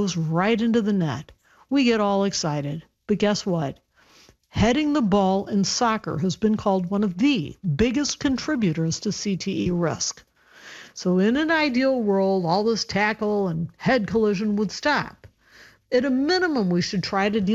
goes right into the net. We get all excited. But guess what? Heading the ball in soccer has been called one of the biggest contributors to CTE risk. So in an ideal world, all this tackle and head collision would stop. At a minimum, we should try to deal